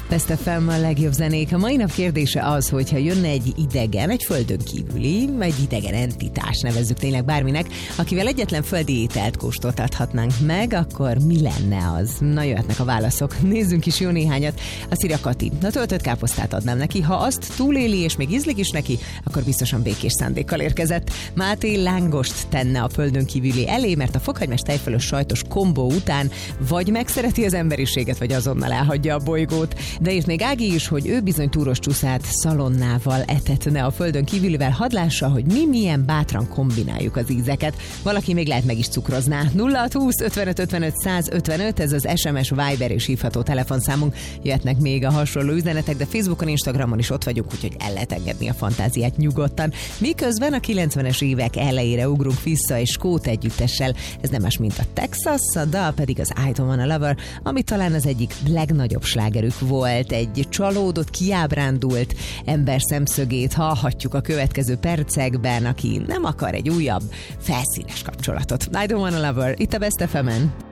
Best FM a legjobb zenék. A mai nap kérdése az, hogyha jönne egy idegen, egy földön kívüli, egy idegen entitás, nevezzük tényleg bárminek, akivel egyetlen földi ételt kóstoltathatnánk meg, akkor mi lenne az? Na, jöhetnek a válaszok. Nézzünk is jó néhányat. Azt írja Kati. A töltött káposztát adnám neki. Ha azt túléli és még ízlik is neki, akkor biztosan békés szándékkal érkezett. Máté lángost tenne a földön kívüli elé, mert a fokhagymás tejfölös sajtos kombó után vagy megszereti az emberiséget, vagy azonnal elhagyja a bolygót. De írt még Ági is, hogy ő bizony túros csúszát szalonnával etetne a földön kívülivel. Hadd lássa, hogy mi milyen bátran kombináljuk az ízeket. Valaki még lehet meg is cukrozná. 0620 55 55 155, ez az SMS, Viber és hívható telefonszámunk. Jöhetnek még a hasonló üzenetek, de Facebookon, Instagramon is ott vagyunk, úgyhogy el lehet engedni a fantáziát nyugodtan. Miközben a 90-es évek elejére ugrunk vissza egy skót együttessel. Ez nem más, mint a Texas, a dal pedig az I Don't Wanna Lover, ami talán az egyik legnagyobb slágerük volt. Egy csalódott, kiábrándult ember szemszögét hallhatjuk a következő percekben, aki nem akar egy újabb, felszínes kapcsolatot. I Don't Wanna Lover, itt a Best FM-en.